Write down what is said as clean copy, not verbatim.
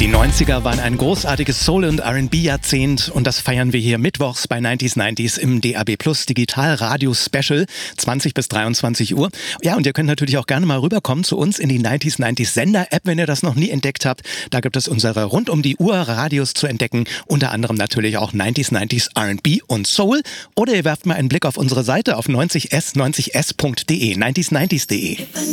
Die 90er waren ein großartiges Soul- und R&B-Jahrzehnt und das feiern wir hier mittwochs bei 90s im DAB Plus Digital Radio Special 20 bis 23 Uhr. Ja, und ihr könnt natürlich auch gerne mal rüberkommen zu uns in die 90s Sender-App, wenn ihr das noch nie entdeckt habt. Da gibt es unsere rund um die Uhr Radios zu entdecken, unter anderem natürlich auch 90s R&B und Soul. Oder ihr werft mal einen Blick auf unsere Seite auf 90s90s.de, 90s90s.de.